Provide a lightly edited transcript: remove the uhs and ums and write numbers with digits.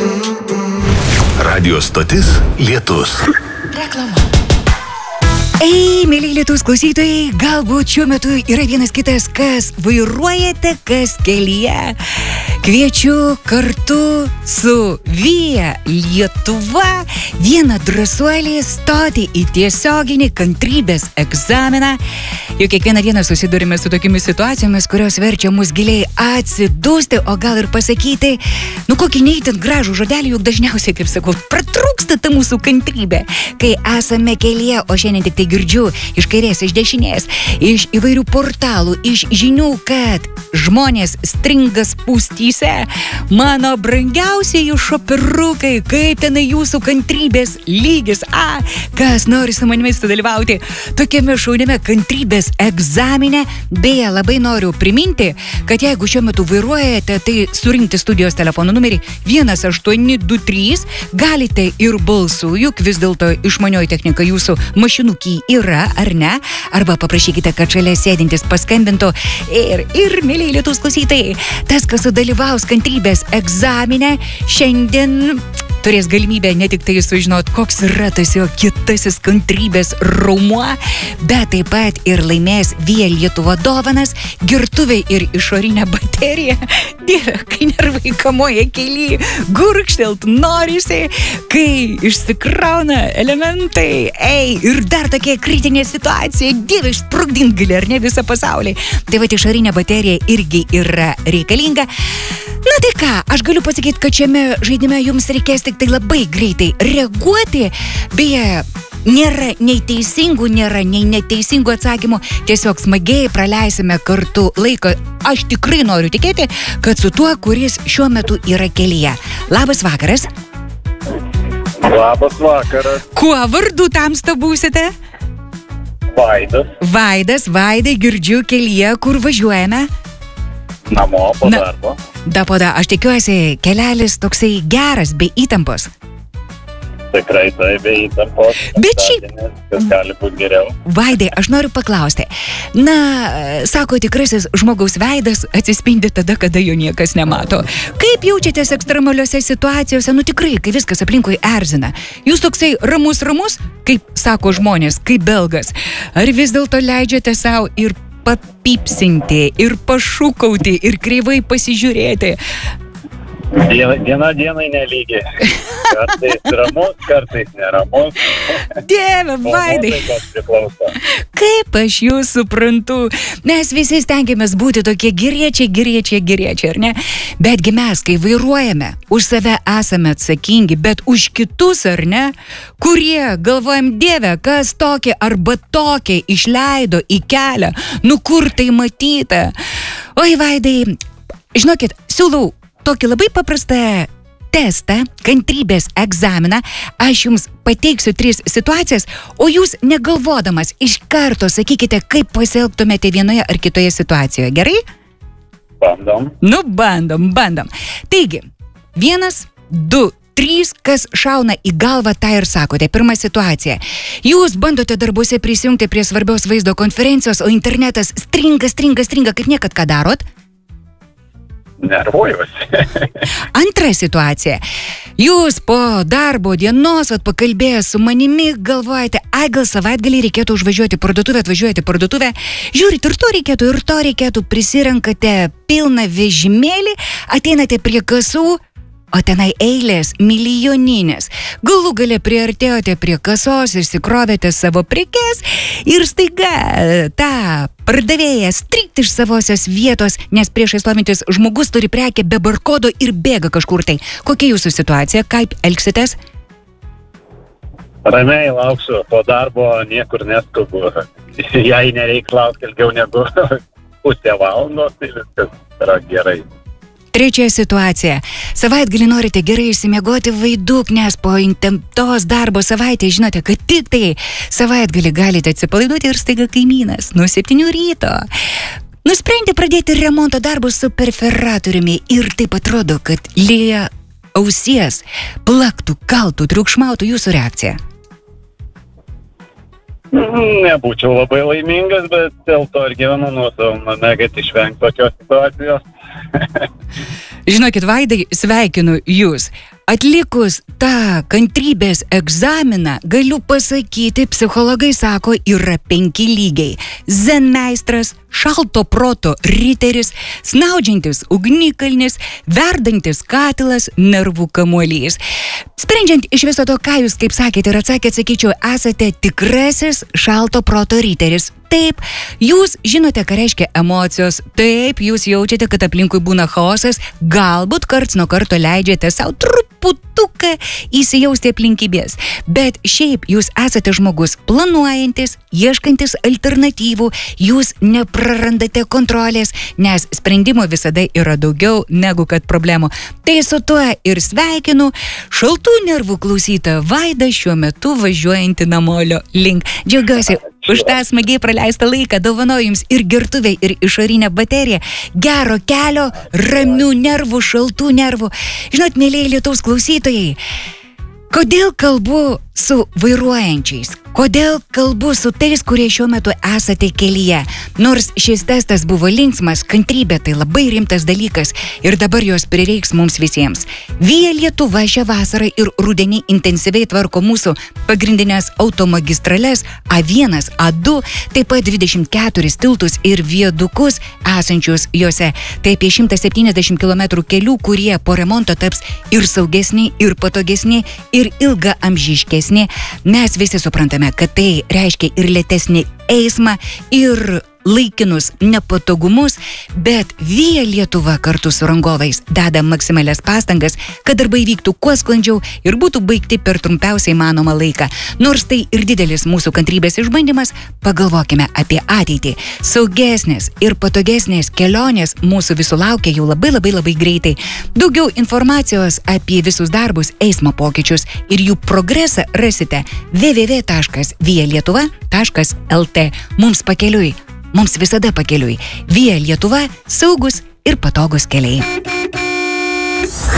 Radio stotis Lietus. Reklama. Ei, mėly Lietuvos klausytojai, galbūt šiuo metu yra vienas kitas, kas vairuojate, kas kelyje. Kviečiu kartu su Via Lietuva vieną drąsuolį stoti į tiesioginį kantrybės egzaminą. Juk kiekvieną dieną susidurime su tokiamis situacijomis, kurios verčia mus giliai atsidūsti, o gal ir pasakyti, kokį neįtin gražų žodelį, juk dažniausiai, kaip sakau, pratrūksta ta mūsų kantrybė, kai esame kelyje, o šiandien tik tai girdžiu iš kairės, iš dešinės, iš įvairių portalų, iš žinių, kad žmonės stringa spūstyse. Mano brangiausiai šoperukai, kaip tenai jūsų kantrybės lygis? Kas nori su manimi sudalyvauti tokiame šauniame kantrybės egzamine? Beje, labai noriu priminti, kad jeigu šiuo metu vairuojate, tai surinkti studijos telefono numerį 1823, galite ir balsu, juk vis dėlto išmanioji technika jūsų mašinukį yra, ar ne? Arba paprašykite, kad šalia sėdintis paskambintų ir mėly Lietuvos klausytojai, tas, kas sudalyvaus kantrybės egzamine, šiandien turės galimybę ne tik tai sužinot, koks yra tas jo kitasis kantrybės raumuo, bet taip pat ir laimės Via Lietuva dovanas, girtuvę ir išorinę bateriją. Dieve, kai nervai kamuoja kely, gurkštelt norisi, kai išsikrauna elementai, ir dar tokia kritinė situacija, dieve, išsprogdint gali, ar ne, visą pasaulį. Tai va, išorinė baterija irgi yra reikalinga. Na tai ką, aš galiu pasakyti, kad šiame žaidime jums reikės tik tai labai greitai reaguoti. Beje, nėra nei teisingų, nėra nei neteisingų atsakymų. Tiesiog smagiai praleisime kartu laiką. Aš tikrai noriu tikėti, kad su tuo, kuris šiuo metu yra kelyje. Labas vakaras. Labas vakaras. Kuo vardu tamsta būsite? Vaidas. Vaidai, girdžiu kelyje, kur važiuojame? Namo po darbo. Aš tikiuosi, kelelis toksai geras, be įtampos. Tikrai tai be įtampos. Bet šiaip, kas gali būti geriau. Vaidai, aš noriu paklausti. Sako, tikrasis žmogaus veidas atsispindi tada, kada jo niekas nemato. Kaip jaučiatės ekstremaliuose situacijose? Tikrai, kai viskas aplinkui erzina. Jūs toksai ramus, kaip sako žmonės, kaip belgas. Ar vis dėlto leidžiate savo ir papipsinti, ir pašūkauti, ir kreivai pasižiūrėti? Diena dienai nelygi. Kartais ramus, kartais neramus. Dieve, Vaidai. Kaip aš jūs suprantu. Mes visi stengiamės būti tokie geriečiai, ar ne? Betgi mes, kai vairuojame, už save esame atsakingi, bet už kitus, ar ne? Kurie, galvojam, Dieve, kas tokį arba tokį išleido į kelią, kur tai matyta. Oi, Vaidai, žinokit, siūlau tokį labai paprastą testą, kantrybės egzaminą. Aš jums pateiksiu 3 situacijas, o jūs negalvodamas iš karto sakykite, kaip pasielgtumėte vienoje ar kitoje situacijoje. Gerai? Bandom. Bandom. Taigi, 1, 2, 3, kas šauna į galvą, tą ir sakote. Pirma situacija. Jūs bandote darbuose prisijungti prie svarbios vaizdo konferencijos, o internetas stringa, kaip niekad. Ką darot? Nervuojuosi. Antra situacija. Jūs po darbo dienos pakalbėjęs su manimi galvojate, gal savaitgalį reikėtų užvažiuoti parduotuvę, atvažiuojate parduotuvę, žiūrite, ir to reikėtų, prisirenkate pilną vežimėlį, ateinate prie kasų, o tenai eilės milijoninės. Galų gale priartėjote prie kasos ir sikrovėte savo prekes ir staiga tą pardavėją strikt iš savosios vietos, nes priešais stovintis žmogus turi prekę be barkodo ir bėga kažkur tai. Kokia jūsų situacija? Kaip elgsitės? Ramiai lauksiu, po darbo niekur neskubu. Jei nereiks laukti ilgiau negu pusę valandos, tai viskas yra gerai. Trečia situacija. Savaitgalį norite gerai išsimiegoti vaiduk, nes po intemptos darbo savaitės žinote, kad tik tai savaitgalį galite atsipalaiduoti ir staiga kaimynas nuo 7 ryto nusprendė pradėti remonto darbus su perferatoriumi ir taip atrodo, kad lieja ausies, plaktų, kaltų, triukšmautų. Jūsų reakcija? Nebūčiau labai laimingas, bet dėl to ir gyvenu nuosavą, kad išvengti tokios situacijos. Žinokit, Vaidai, sveikinu jūs. Atlikus tą kantrybės egzaminą, galiu pasakyti, psichologai sako, yra 5 lygiai. Zen meistras, šalto proto riteris, snaudžiantis ugnikalnis, verdantis katilas, nervų kamuolys. Sprendžiant iš viso to, ką jūs, kaip sakėte ir atsakėte, sakyčiau, esate tikrasis šalto proto riteris. Taip, jūs žinote, ką reiškia emocijos. Taip, jūs jaučiate, kad aplinkui būna chaosas. Galbūt karts nuo karto leidžiate savo truputuką įsijausti aplinkybės. Bet šiaip jūs esate žmogus planuojantis, ieškantis alternatyvų. Jūs neprarandate kontrolės, nes sprendimo visada yra daugiau negu kad problemų. Tai su tuo ir sveikinu šaltų nervų klausytoją Vaidą, šiuo metu važiuojantį namolio link. Džiaugiuosi už tą smagiai praleistą laiką, dovanoju jums ir gertuvę, ir išorinę bateriją, gero kelio, ramių nervų, šaltų nervų. Žinot, mėlyje Lietuvos klausytojai, kodėl kalbu su vairuojančiais? Kodėl kalbu su tais, kurie šiuo metu esate kelyje? Nors šis testas buvo linksmas, kantrybė tai labai rimtas dalykas ir dabar jos prireiks mums visiems. Via Lietuva šią vasarą ir rudenį intensyviai tvarko mūsų pagrindinės automagistrales A1, A2, taip pat 24 tiltus ir viadukus esančius juose. Tai apie 170 km kelių, kurie po remonto taps ir saugesni, ir patogesni, ir ilgaamžiškesni. Mes visi suprantame, kad tai reiškia ir lėtesnį eismą, ir laikinus nepatogumus, bet Via Lietuva kartu su rangovais deda maksimalias pastangas, kad darbai vyktų kuo sklandžiau ir būtų baigti per trumpiausiai įmanomą laiką. Nors tai ir didelis mūsų kantrybės išbandymas, pagalvokime apie ateitį. Saugesnės ir patogesnės kelionės mūsų visų laukia jau labai greitai. Daugiau informacijos apie visus darbus, eismo pokyčius ir jų progresą rasite www.vialietuva.lt. Mums pakeliui. Mums visada pakeliui. Via Lietuva, saugus ir patogus keliai.